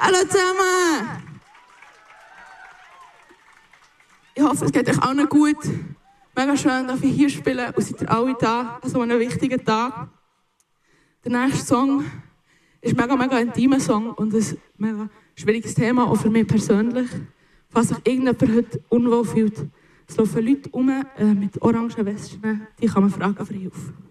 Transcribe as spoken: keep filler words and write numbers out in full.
Hallo zusammen! Ich hoffe, es geht euch allen gut. Mega schön, dass wir hier spielen und seid ihr alle da an so einem wichtigen Tag. Der nächste Song ist ein mega, mega intimer Song und ein mega schwieriges Thema, auch für mich persönlich. Falls sich irgendjemand heute unwohl fühlt, es laufen Leute rum äh, mit orangen Westen, die kann man fragen für Hilfe.